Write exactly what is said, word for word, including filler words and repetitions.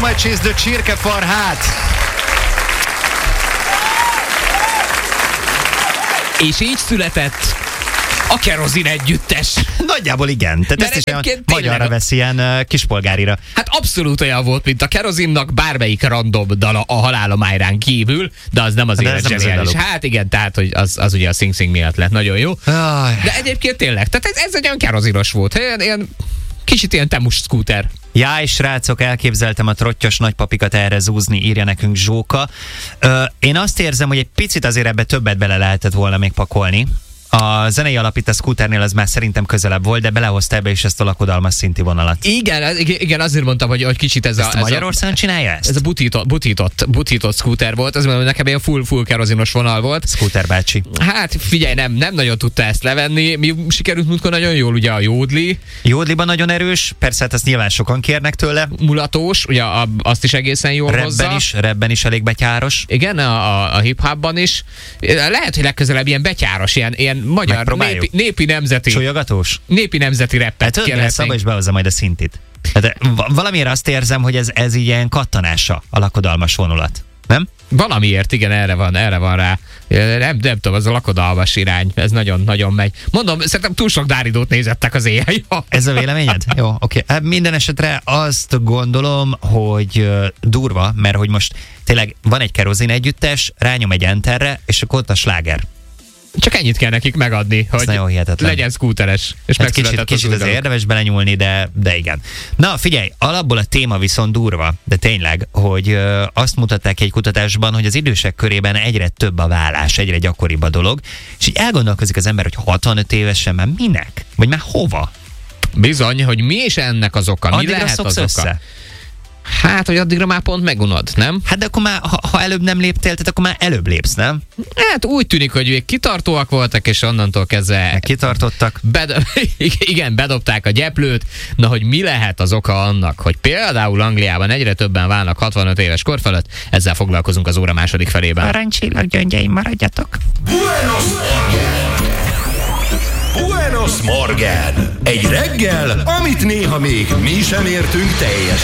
much is the csirkefarhát? És így született a Kerozin együttes. Nagyjából igen. Tehát Mert ezt is olyan egyébként magyarra tényleg- vesz, ilyen uh, kispolgárira. Hát abszolút olyan volt, mint a Kerozinnak bármelyik random dala a Halálomájrán kívül, de az nem az De élet ez nem az zseniális. ő daluk. Hát igen, tehát hogy az, az ugye a Sing Sing miatt lett nagyon jó. Aj. De egyébként tényleg, tehát ez, ez egy olyan kerozinos volt. Ilyen, ilyen kicsit ilyen temus scooter. Jaj, srácok, elképzeltem a trottyos nagypapikat erre zúzni, írja nekünk Zsóka. Ö, én azt érzem, hogy egy picit azért ebbe többet bele lehetett volna még pakolni. A zenei alap itt a scooternél az már szerintem közelebb volt, de belehozta ebbe is ezt a lakodalmas szinti vonalat. Igen, ez- igen, azért mondtam, hogy, hogy kicsit ez a... Ezt ez a- Magyarországon csinálja ezt? Ez a butított, butított, butított scooter volt, az mondom, nekem ilyen full, full kerozinos vonal volt. Scooter bácsi. Hát figyelj, nem, nem nagyon tudta ezt levenni. Mi sikerült múltkor nagyon jól, ugye a jódli, Jódliban nagyon erős, persze hát azt nyilván sokan kérnek tőle. mulatós, ugye a, azt is egészen jól hozza. Rebben is, rebben is elég betyáros. Igen, a, a, a hip-hopban is. Lehet, hogy legközelebb ilyen betyáros, ilyen, ilyen magyar Megpróbáljuk. népi, népi nemzeti, Csolyogatós? népi nemzeti rappet Hát tudod, mi lesz, abba is behozza majd a szintit. Hát, va- valamiért azt érzem, hogy ez, ez így ilyen kattanása a lakodalmas vonulat. Nem? Valamiért, igen, erre van, erre van rá. Nem, nem tudom, az a lakodalmas irány, ez nagyon-nagyon megy. Mondom, szerintem túl sok Dáridót nézettek az éjjel. Ez a véleményed? Jó, oké. Hát minden esetre azt gondolom, hogy uh, durva, mert hogy most tényleg van egy kerozin együttes, rányom egy enterre, és akkor ott a sláger. Csak ennyit kell nekik megadni, hogy nagyon hihetetlen. legyen scooteres, és Hát kicsit, megszületett kicsit az azért új érdemes belenyúlni, de, de igen. Na figyelj, alapból a téma viszont durva, de tényleg, hogy ö, azt mutatták egy kutatásban, hogy az idősek körében egyre több a vállás, egyre gyakoribb a dolog, és így elgondolkozik az ember, hogy hatvanöt évesen már minek? Vagy már hova? dolog. Bizony, hogy mi is ennek az oka, mi Addigra lehet szoksz az oka? össze? Hát, hogy addigra már pont megunod, nem? Hát de akkor már, ha, ha előbb nem léptél, tehát akkor már előbb lépsz, nem? Hát úgy tűnik, hogy ők kitartóak voltak, és onnantól kezdve Kitartottak. Bed- igen, bedobták a gyeplőt. Na, hogy mi lehet az oka annak, hogy például Angliában egyre többen válnak hatvanöt éves kor fölött, ezzel foglalkozunk az óra második felében. Aranycsillag gyöngyeim, maradjatok. Buenos Morgen! Buenos Morgen! Egy reggel, amit néha még mi sem értünk teljesen.